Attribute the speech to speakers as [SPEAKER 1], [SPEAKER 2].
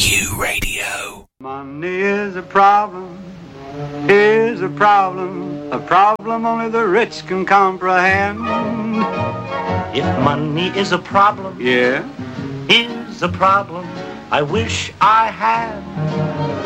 [SPEAKER 1] Q Radio.
[SPEAKER 2] Money is a problem only the rich can comprehend.
[SPEAKER 3] If money is a problem,
[SPEAKER 2] Yeah.
[SPEAKER 3] is a problem I wish I had.